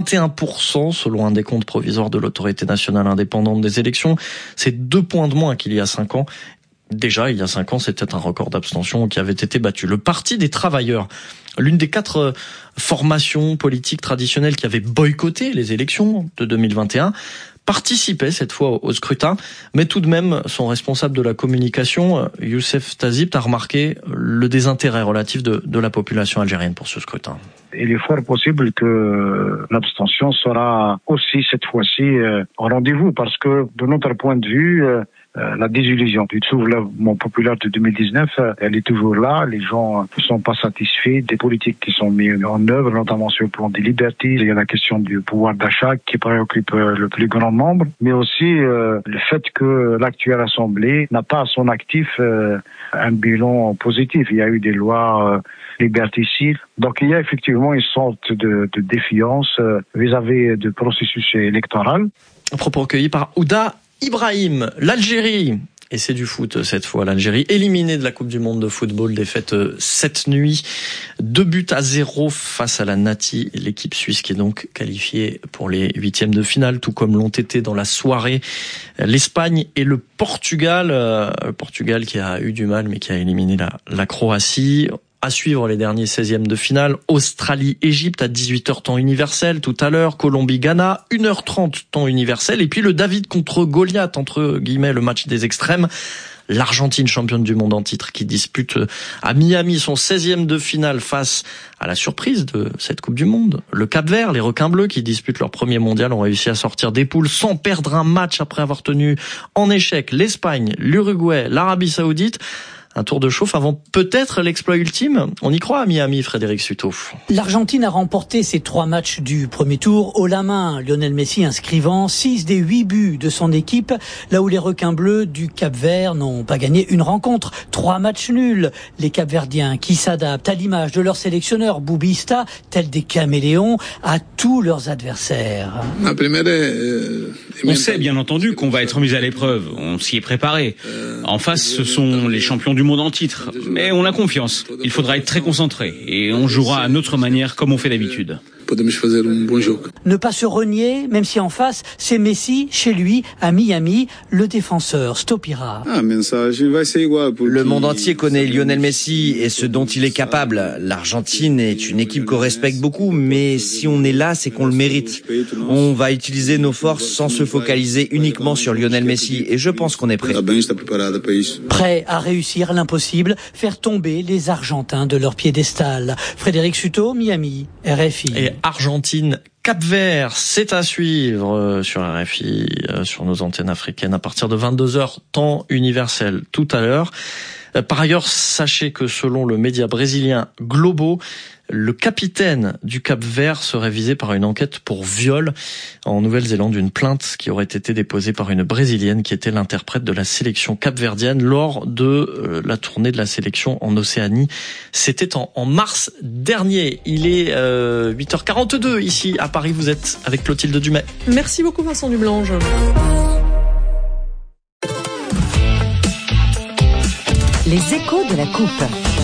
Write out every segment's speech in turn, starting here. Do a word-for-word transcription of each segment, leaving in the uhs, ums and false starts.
vingt et un pour cent selon un décompte provisoire de l'autorité nationale indépendante des élections. C'est deux points de moins qu'il y a cinq ans. Déjà, il y a cinq ans, c'était un record d'abstention qui avait été battu. Le Parti des travailleurs, l'une des quatre formations politiques traditionnelles qui avaient boycotté les élections de deux mille vingt et un, participait cette fois au scrutin, mais tout de même, son responsable de la communication, Youssef Tazib, a remarqué le désintérêt relatif de, de la population algérienne pour ce scrutin. Il est fort possible que l'abstention sera aussi cette fois-ci au rendez-vous, parce que de notre point de vue, la désillusion du soulèvement populaire de deux mille dix-neuf, elle est toujours là. Les gens ne sont pas satisfaits des politiques qui sont mises en œuvre, notamment sur le plan des libertés. Il y a la question du pouvoir d'achat qui préoccupe le plus grand nombre, mais aussi euh, le fait que l'actuelle Assemblée n'a pas à son actif euh, un bilan positif. Il y a eu des lois euh, liberticides. Donc il y a effectivement une sorte de, de défiance euh, vis-à-vis du processus électoral. Un propos recueilli par Ouda Ibrahim. L'Algérie, et c'est du foot cette fois, l'Algérie éliminée de la Coupe du Monde de football, défaite cette nuit, deux buts à zéro face à la Nati, l'équipe suisse qui est donc qualifiée pour les huitièmes de finale, tout comme l'ont été dans la soirée l'Espagne et le Portugal, le Portugal qui a eu du mal mais qui a éliminé la, la Croatie. À suivre les derniers seizièmes de finale, Australie-Égypte à dix-huit heures temps universel tout à l'heure, Colombie-Ghana, une heure trente temps universel, et puis le David contre Goliath, entre guillemets le match des extrêmes, l'Argentine championne du monde en titre qui dispute à Miami son seizième de finale face à la surprise de cette Coupe du Monde, le Cap-Vert, les requins bleus qui disputent leur premier mondial ont réussi à sortir des poules sans perdre un match après avoir tenu en échec l'Espagne, l'Uruguay, l'Arabie Saoudite. Un tour de chauffe avant peut-être l'exploit ultime. On y croit à Miami, Frédéric Suto. L'Argentine a remporté ses trois matchs du premier tour haut la main. Lionel Messi inscrivant six des huit buts de son équipe, là où les requins bleus du Cap-Vert n'ont pas gagné une rencontre. Trois matchs nuls. Les Cap-Verdiens qui s'adaptent à l'image de leur sélectionneur Boubista, tels des caméléons, à tous leurs adversaires. On sait bien entendu qu'on va être mis à l'épreuve. On s'y est préparé. En face, ce sont les champions du monde en titre, mais on a confiance. Il faudra être très concentré et on jouera à notre manière comme on fait d'habitude. Ne pas se renier, même si en face, c'est Messi, chez lui, à Miami, le défenseur Stopira. Le monde entier connaît Lionel Messi et ce dont il est capable. L'Argentine est une équipe qu'on respecte beaucoup, mais si on est là, c'est qu'on le mérite. On va utiliser nos forces sans se focaliser uniquement sur Lionel Messi et je pense qu'on est prêt. Prêt à réussir l'impossible, faire tomber les Argentins de leur piédestal. Frédéric Suto, Miami, R F I. Et Argentine, Cap-Vert, c'est à suivre sur R F I, sur nos antennes africaines à partir de vingt-deux heures, temps universel tout à l'heure. Par ailleurs, sachez que selon le média brésilien Globo, le capitaine du Cap-Vert serait visé par une enquête pour viol en Nouvelle-Zélande, une plainte qui aurait été déposée par une Brésilienne qui était l'interprète de la sélection capverdienne lors de la tournée de la sélection en Océanie. C'était en, en mars dernier. Il est euh, huit heures quarante-deux ici à Paris. Vous êtes avec Clotilde Dumais. Merci beaucoup Vincent Dublange. Les échos de la coupe.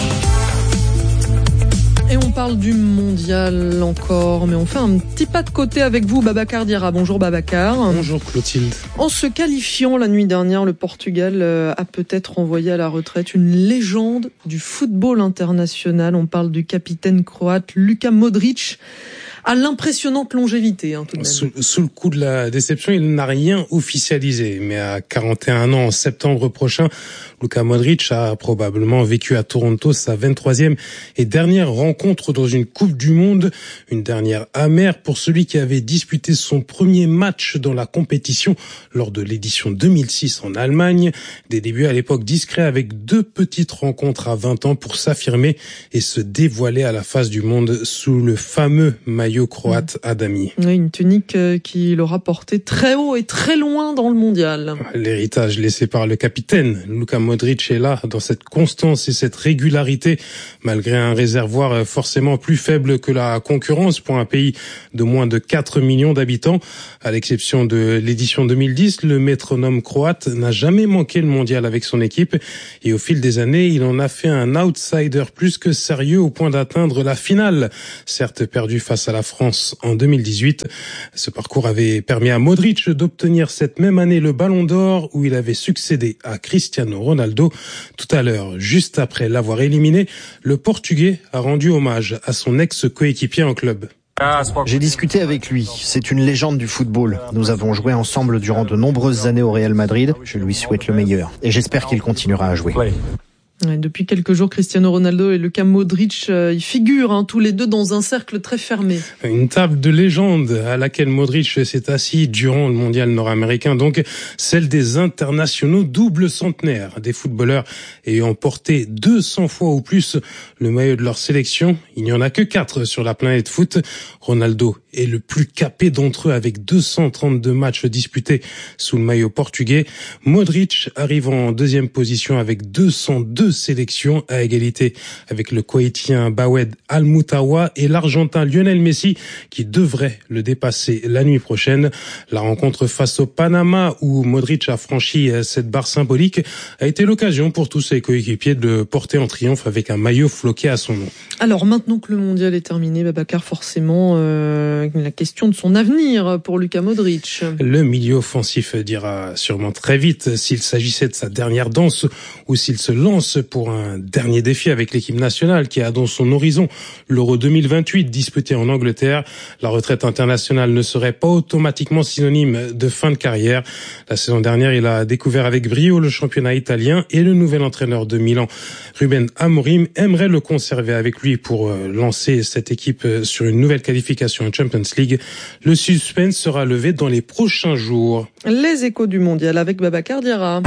Et on parle du mondial encore, mais on fait un petit pas de côté avec vous, Babacar Diarra. Bonjour Babacar. Bonjour Clotilde. En se qualifiant la nuit dernière, le Portugal a peut-être envoyé à la retraite une légende du football international. On parle du capitaine croate Luka Modric, à l'impressionnante longévité, hein, tout de même. Sous, sous le coup de la déception, il n'a rien officialisé. Mais à quarante et un ans, en septembre prochain, Luka Modric a probablement vécu à Toronto sa vingt-troisième et dernière rencontre dans une Coupe du Monde. Une dernière amère pour celui qui avait disputé son premier match dans la compétition lors de l'édition deux mille six en Allemagne. Des débuts à l'époque discrets avec deux petites rencontres à vingt ans pour s'affirmer et se dévoiler à la face du monde sous le fameux maillot croate Adami. Oui, une tunique qui l'aura porté très haut et très loin dans le mondial. L'héritage laissé par le capitaine Luka Modric est là dans cette constance et cette régularité malgré un réservoir forcément plus faible que la concurrence pour un pays de moins de quatre millions d'habitants. À l'exception de l'édition deux mille dix, le métronome croate n'a jamais manqué le mondial avec son équipe et au fil des années, il en a fait un outsider plus que sérieux au point d'atteindre la finale. Certes perdu face à la France en deux mille dix-huit. Ce parcours avait permis à Modric d'obtenir cette même année le Ballon d'Or où il avait succédé à Cristiano Ronaldo. Tout à l'heure, juste après l'avoir éliminé, le Portugais a rendu hommage à son ex-coéquipier en club. J'ai discuté avec lui, c'est une légende du football. Nous avons joué ensemble durant de nombreuses années au Real Madrid. Je lui souhaite le meilleur et j'espère qu'il continuera à jouer. Ouais, depuis quelques jours, Cristiano Ronaldo et Luka Modric, euh, ils figurent hein, tous les deux dans un cercle très fermé. Une table de légende à laquelle Modric s'est assis durant le mondial nord-américain, donc celle des internationaux double centenaires, des footballeurs ayant porté deux cents fois ou plus le maillot de leur sélection. Il n'y en a que quatre sur la planète foot. Ronaldo est le plus capé d'entre eux avec deux cent trente-deux matchs disputés sous le maillot portugais. Modric arrive en deuxième position avec deux cent deux sélections à égalité avec le Koweïtien Bawed Al-Moutawa et l'Argentin Lionel Messi qui devrait le dépasser la nuit prochaine. La rencontre face au Panama où Modric a franchi cette barre symbolique a été l'occasion pour tous ses coéquipiers de porter en triomphe avec un maillot floqué à son nom. Alors maintenant que le mondial est terminé, Babacar, forcément euh, la question de son avenir pour Luka Modric. Le milieu offensif dira sûrement très vite s'il s'agissait de sa dernière danse ou s'il se lance pour un dernier défi avec l'équipe nationale qui a dans son horizon l'Euro deux mille vingt-huit disputé en Angleterre. La retraite internationale ne serait pas automatiquement synonyme de fin de carrière. La saison dernière, il a découvert avec brio le championnat italien et le nouvel entraîneur de Milan, Ruben Amorim, aimerait le conserver avec lui pour lancer cette équipe sur une nouvelle qualification en Champions League. Le suspense sera levé dans les prochains jours. Les échos du mondial avec Babacar Diarra.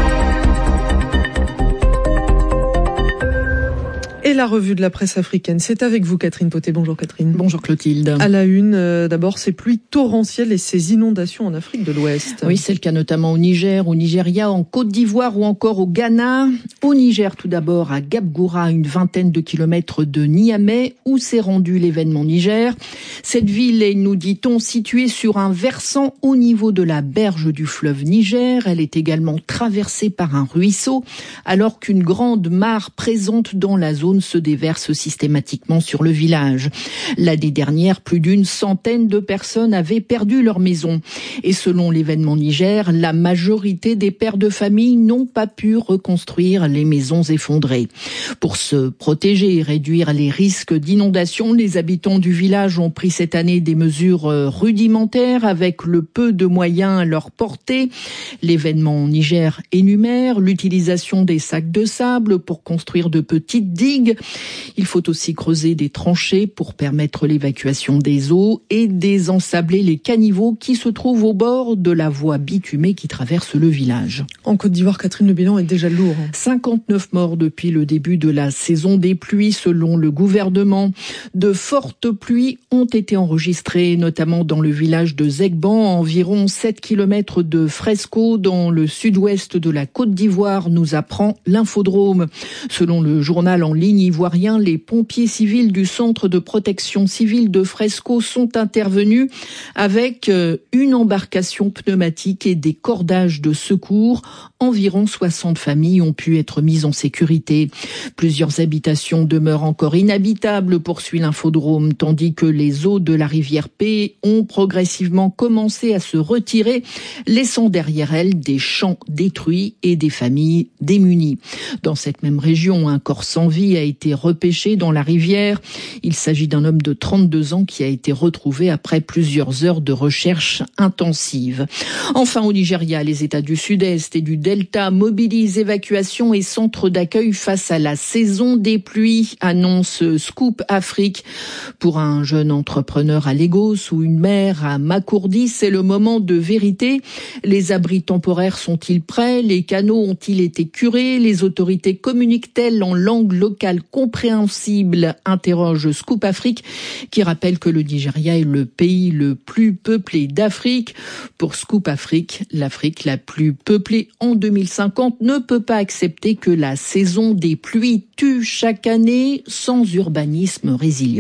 Et la revue de la presse africaine, c'est avec vous Catherine Poté. Bonjour Catherine. Bonjour Clotilde. À la une, euh, d'abord ces pluies torrentielles et ces inondations en Afrique de l'Ouest. Oui, c'est le cas notamment au Niger, au Nigeria, en Côte d'Ivoire ou encore au Ghana. Au Niger tout d'abord, à Gabgoura, une vingtaine de kilomètres de Niamey, où s'est rendu l'événement Niger. Cette ville est, nous dit-on, située sur un versant au niveau de la berge du fleuve Niger. Elle est également traversée par un ruisseau, alors qu'une grande mare présente dans la zone se déverse systématiquement sur le village. L'année dernière, plus d'une centaine de personnes avaient perdu leur maison. Et selon l'événement Niger, la majorité des pères de famille n'ont pas pu reconstruire les maisons effondrées. Pour se protéger et réduire les risques d'inondation, les habitants du village ont pris cette année des mesures rudimentaires avec le peu de moyens à leur portée. L'événement Niger énumère l'utilisation des sacs de sable pour construire de petites digues. Il faut aussi creuser des tranchées pour permettre l'évacuation des eaux et désensabler les caniveaux qui se trouvent au bord de la voie bitumée qui traverse le village. En Côte d'Ivoire, Catherine, le bilan est déjà lourd. cinquante-neuf morts depuis le début de la saison des pluies selon le gouvernement. De fortes pluies ont été enregistrées, notamment dans le village de Zegban, à environ sept kilomètres de Fresco, dans le sud-ouest de la Côte d'Ivoire, nous apprend l'Infodrome. Selon le journal en ligne ivoirien, les pompiers civils du centre de protection civile de Fresco sont intervenus avec une embarcation pneumatique et des cordages de secours. Environ soixante familles ont pu être mises en sécurité. Plusieurs habitations demeurent encore inhabitables, poursuit l'Infodrome, tandis que les eaux de la rivière P ont progressivement commencé à se retirer, laissant derrière elles des champs détruits et des familles démunies. Dans cette même région, un corps sans vie a été repêché dans la rivière. Il s'agit d'un homme de trente-deux ans qui a été retrouvé après plusieurs heures de recherche intensive. Enfin, au Nigeria, les États du Sud-Est et du Delta mobilisent évacuation et centres d'accueil face à la saison des pluies, annonce Scoop Afrique. Pour un jeune entrepreneur à Lagos ou une mère à Makurdi, c'est le moment de vérité. Les abris temporaires sont-ils prêts? Les canaux ont-ils été curés? Les autorités communiquent-elles en langue locale compréhensible? Interroge Scoop Afrique, qui rappelle que le Nigeria est le pays le plus peuplé d'Afrique. Pour Scoop Afrique, l'Afrique la plus peuplée en deux mille cinquante ne peut pas accepter que la saison des pluies tue chaque année sans urbanisme résilient.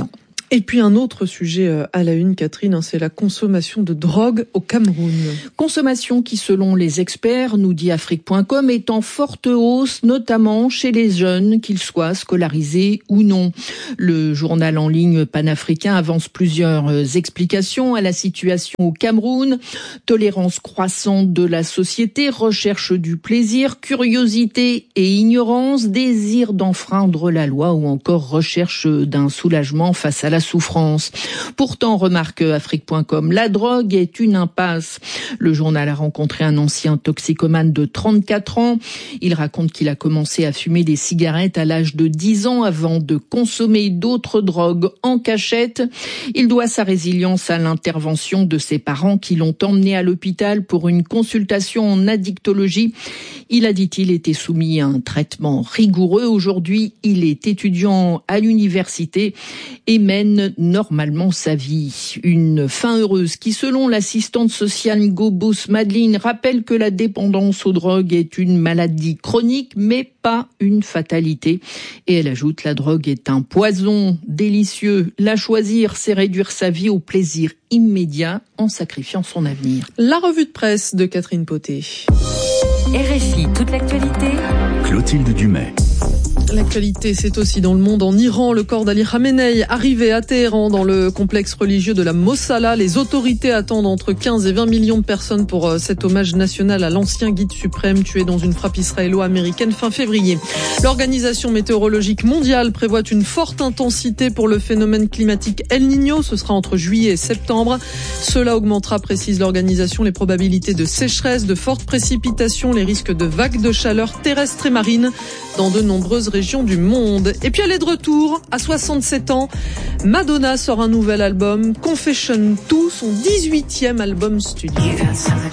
Et puis un autre sujet à la une, Catherine, c'est la consommation de drogue au Cameroun. Consommation qui, selon les experts, nous dit Afrique point com, est en forte hausse, notamment chez les jeunes, qu'ils soient scolarisés ou non. Le journal en ligne panafricain avance plusieurs explications à la situation au Cameroun. Tolérance croissante de la société, recherche du plaisir, curiosité et ignorance, désir d'enfreindre la loi ou encore recherche d'un soulagement face à la souffrance. Pourtant, remarque Afrique point com, la drogue est une impasse. Le journal a rencontré un ancien toxicomane de trente-quatre ans. Il raconte qu'il a commencé à fumer des cigarettes à l'âge de dix ans avant de consommer d'autres drogues en cachette. Il doit sa résilience à l'intervention de ses parents qui l'ont emmené à l'hôpital pour une consultation en addictologie. Il a, dit-il, été soumis à un traitement rigoureux. Aujourd'hui, il est étudiant à l'université et mène normalement sa vie. Une fin heureuse qui, selon l'assistante sociale Ngobos Madeleine, rappelle que la dépendance aux drogues est une maladie chronique, mais pas une fatalité. Et elle ajoute, la drogue est un poison délicieux. La choisir, c'est réduire sa vie au plaisir immédiat en sacrifiant son avenir. La revue de presse de Catherine Poté. R F I, toute l'actualité. Clotilde Dumais. L'actualité, c'est aussi dans le monde. En Iran, le corps d'Ali Khamenei arrivé à Téhéran dans le complexe religieux de la Mossala. Les autorités attendent entre quinze et vingt millions de personnes pour cet hommage national à l'ancien guide suprême tué dans une frappe israélo-américaine fin février. L'Organisation météorologique mondiale prévoit une forte intensité pour le phénomène climatique El Niño. Ce sera entre juillet et septembre. Cela augmentera, précise l'organisation, les probabilités de sécheresse, de fortes précipitations, les risques de vagues de chaleur terrestre et marine dans de nombreuses régions du monde. Et puis elle est de retour à soixante-sept ans. Madonna sort un nouvel album, Confession deux, son dix-huitième album studio.